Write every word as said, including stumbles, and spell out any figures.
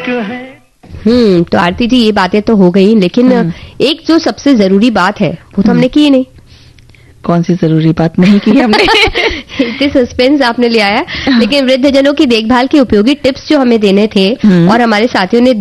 एक है। हम्म तो आरती जी ये बातें तो हो गई, लेकिन एक जो सबसे जरूरी बात है वो तो हमने की नहीं। कौन सी जरूरी बात नहीं की हमने? इतने सस्पेंस आपने ले आया। लेकिन वृद्धजनों की देखभाल के उपयोगी टिप्स जो हमें देने थे और हमारे साथियों ने